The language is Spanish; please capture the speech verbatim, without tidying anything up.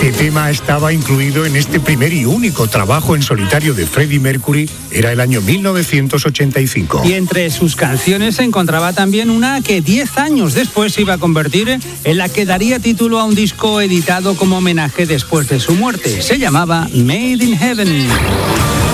Este tema estaba incluido en este primer y único trabajo en solitario de Freddie Mercury, era el año mil novecientos ochenta y cinco. Y entre sus canciones se encontraba también una que diez años después se iba a convertir en la que daría título a un disco editado como homenaje después de su muerte. Se llamaba Made in Heaven.